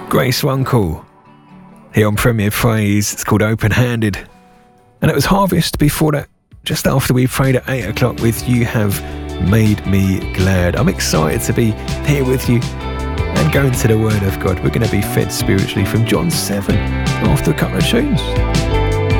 Grace Runkle here on Premier Praise. It's called Open Handed. And it was Harvest before that, just after we prayed at 8 o'clock with You Have Made Me Glad. I'm excited to be here with you and go into the Word of God. We're going to be fed spiritually from John 7 after a couple of tunes.